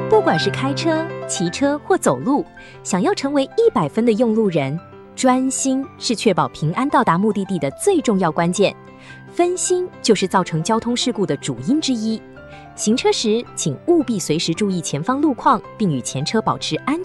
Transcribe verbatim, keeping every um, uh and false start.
不管是开车、骑车或走路，想要成为一百分的用路人，专心是确保平安到达目的地的最重要关键。分心就是造成交通事故的主因之一。行车时，请务必随时注意前方路况，并与前车保持安全